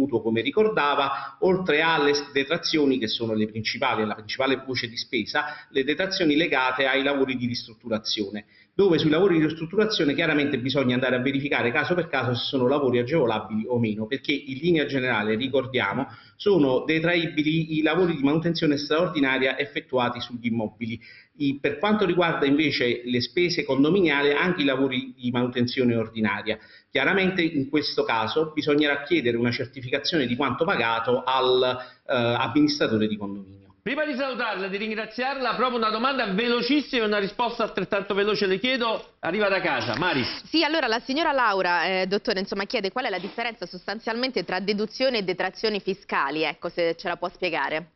mutuo, come ricordava, oltre alle detrazioni che sono la principale voce di spesa, le detrazioni legate ai lavori di ristrutturazione, dove sui lavori di ristrutturazione chiaramente bisogna andare a verificare caso per caso se sono lavori agevolabili o meno, perché in linea generale, ricordiamo, sono detraibili i lavori di manutenzione straordinaria effettuati sugli immobili. Per quanto riguarda invece le spese condominiali, anche i lavori di manutenzione ordinaria. Chiaramente in questo caso bisognerà chiedere una certificazione di quanto pagato all'amministratore di condominio. Prima di salutarla e di ringraziarla, proprio una domanda velocissima e una risposta altrettanto veloce le chiedo, arriva da casa. Maris. Sì, allora la signora Laura, dottore, insomma, chiede qual è la differenza sostanzialmente tra deduzioni e detrazioni fiscali, ecco, se ce la può spiegare.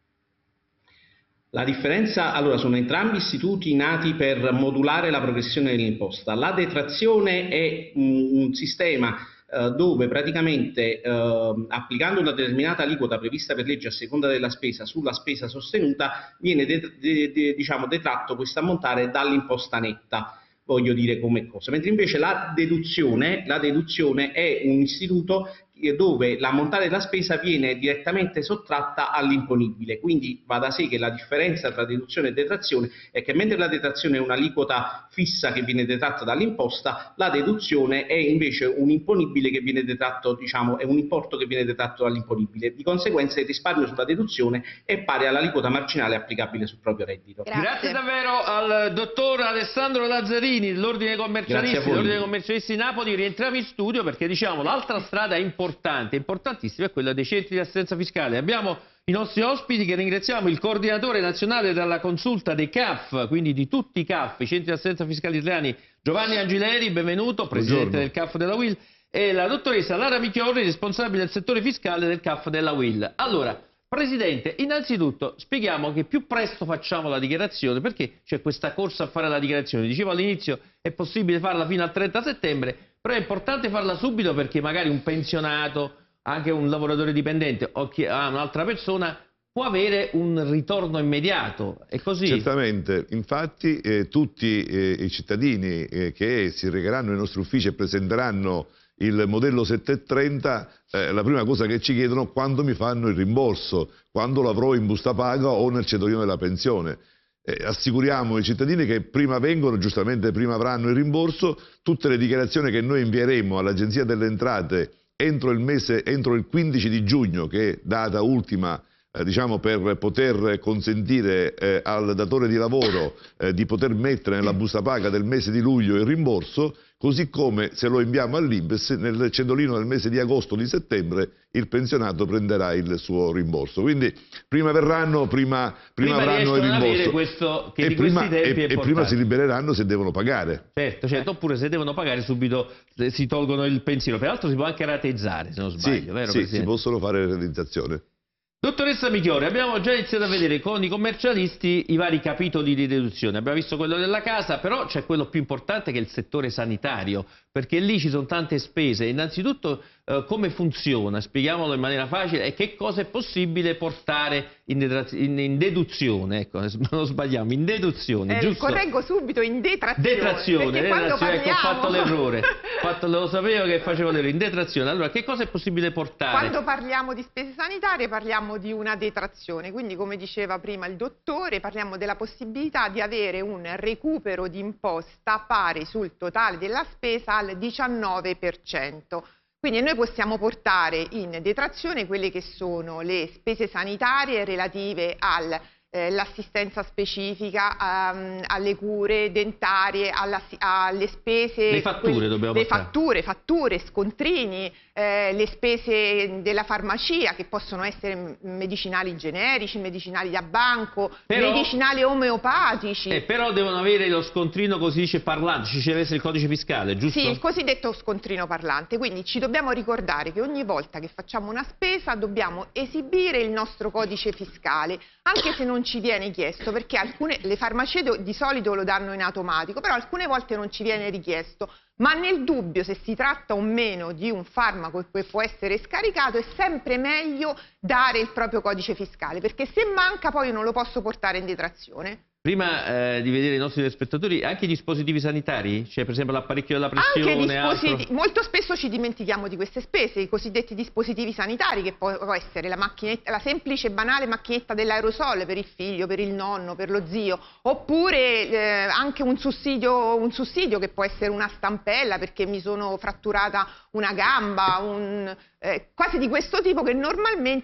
La differenza, allora, sono entrambi istituti nati per modulare la progressione dell'imposta. La detrazione è un sistema dove praticamente applicando una determinata aliquota prevista per legge a seconda della spesa sulla spesa sostenuta viene diciamo, detratto questo ammontare dall'imposta netta, voglio dire come cosa. Mentre invece la deduzione è un istituto dove l'ammontare della spesa viene direttamente sottratta all'imponibile, quindi va da sé che la differenza tra deduzione e detrazione è che mentre la detrazione è un'aliquota fissa che viene detratta dall'imposta, la deduzione è invece un imponibile che viene detratto, diciamo, è un importo che viene detratto dall'imponibile. Di conseguenza il risparmio sulla deduzione è pari all'aliquota marginale applicabile sul proprio reddito. Grazie davvero al dottor Alessandro Lazzarini dell'Ordine Commercialisti Napoli. Rientriamo in studio perché diciamo l'altra strada importante, importantissima, è quella dei centri di assistenza fiscale. Abbiamo i nostri ospiti che ringraziamo, il coordinatore nazionale della consulta dei CAF, quindi di tutti i CAF, i centri di assistenza fiscale italiani, Giovanni Angileri, benvenuto, presidente del CAF della UIL, e la dottoressa Lara Michiorri, responsabile del settore fiscale del CAF della UIL. Allora, Presidente, innanzitutto spieghiamo che più presto facciamo la dichiarazione, perché c'è questa corsa a fare la dichiarazione. Dicevo all'inizio è possibile farla fino al 30 settembre, però è importante farla subito perché magari un pensionato, anche un lavoratore dipendente o chi ha un'altra persona può avere un ritorno immediato. È così? Certamente, infatti tutti i cittadini che si recheranno nei nostri uffici e presenteranno il modello 730, la prima cosa che ci chiedono è quando mi fanno il rimborso, quando l'avrò in busta paga o nel cedolino della pensione. Assicuriamo ai cittadini che prima vengono, giustamente prima avranno il rimborso. Tutte le dichiarazioni che noi invieremo all'Agenzia delle Entrate entro il 15 di giugno, che è data ultima diciamo per poter consentire al datore di lavoro di poter mettere nella busta paga del mese di luglio il rimborso, così come se lo inviamo all'INPS nel cedolino del mese di agosto o di settembre il pensionato prenderà il suo rimborso. Quindi prima verranno, prima avranno il rimborso e prima si libereranno se devono pagare. Certo, oppure se devono pagare subito si tolgono il pensiero. Peraltro si può anche rateizzare, se non sbaglio, vero? Sì, si possono fare realizzazione. Dottoressa Michiori, abbiamo già iniziato a vedere con i commercialisti i vari capitoli di deduzione. Abbiamo visto quello della casa, però c'è quello più importante che è il settore sanitario, perché lì ci sono tante spese. Innanzitutto come funziona, spieghiamolo in maniera facile, e che cosa è possibile portare in deduzione, ecco, non sbagliamo, in deduzione, giusto? Correggo subito, in detrazione. Detrazione, ecco, ho fatto l'errore, lo sapevo che facevo l'errore, in detrazione. Allora, che cosa è possibile portare? Quando parliamo di spese sanitarie parliamo di una detrazione, quindi come diceva prima il dottore, parliamo della possibilità di avere un recupero di imposta pari sul totale della spesa al 19%. Quindi noi possiamo portare in detrazione quelle che sono le spese sanitarie relative all'assistenza specifica, alle cure dentarie, alle spese... Le fatture dobbiamo portare. Fatture, scontrini, le spese della farmacia, che possono essere medicinali generici, medicinali da banco, medicinali omeopatici. Però devono avere lo scontrino, così dice, parlante, ci deve essere il codice fiscale, giusto? Sì, il cosiddetto scontrino parlante. Quindi ci dobbiamo ricordare che ogni volta che facciamo una spesa dobbiamo esibire il nostro codice fiscale, anche se non ci viene chiesto, perché le farmacie di solito lo danno in automatico, però alcune volte non ci viene richiesto. Ma nel dubbio se si tratta o meno di un farmaco che può essere scaricato è sempre meglio dare il proprio codice fiscale, perché se manca poi io non lo posso portare in detrazione. Prima di vedere i nostri telespettatori, anche i dispositivi sanitari? Cioè, per esempio, l'apparecchio della pressione? Anche molto spesso ci dimentichiamo di queste spese, i cosiddetti dispositivi sanitari, che può essere la semplice e banale macchinetta dell'aerosol per il figlio, per il nonno, per lo zio, oppure anche un sussidio che può essere una stampella perché mi sono fratturata una gamba, cose di questo tipo che normalmente